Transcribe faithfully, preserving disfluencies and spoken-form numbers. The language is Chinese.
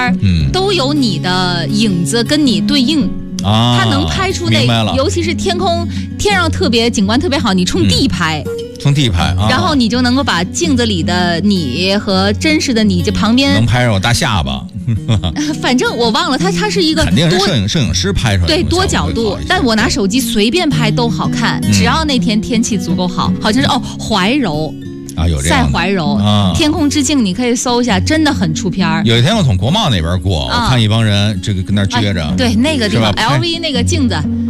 儿，嗯，都有你的影子跟你对应。 啊， 它能拍出那，尤其是天空天上特别景观特别好，你冲地拍， 嗯、冲地拍，啊、 然后你就能够把镜子里的你和真实的你这旁边能拍上我大下巴。 反正我忘了，它它是一个肯定是摄影摄影师拍出来的， 对，多角度，但我拿手机随便拍都好看，嗯、只要那天天气足够好，好像是哦怀柔。 啊，有这样赛怀柔啊， 天空之镜，你可以搜一下，真的很出片儿。 有一天我从国贸那边过，啊、我看一帮人这个跟那儿撅着， 啊、对，那个地方 L V 那个镜子，